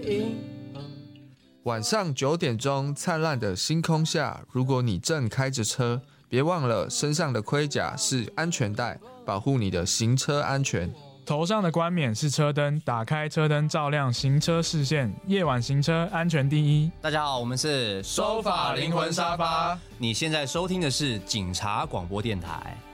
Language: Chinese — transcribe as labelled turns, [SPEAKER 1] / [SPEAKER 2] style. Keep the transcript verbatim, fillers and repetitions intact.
[SPEAKER 1] 晚上九点钟，灿烂的星空下，如果你正开着车，别忘了身上的盔甲是安全带，保护你的行车安全。
[SPEAKER 2] 头上的冠冕是车灯，打开车灯照亮行车视线，夜晚行车安全第一。
[SPEAKER 3] 大家好，我们是
[SPEAKER 1] 收法灵魂沙发。
[SPEAKER 3] 你现在收听的是警察广播电台。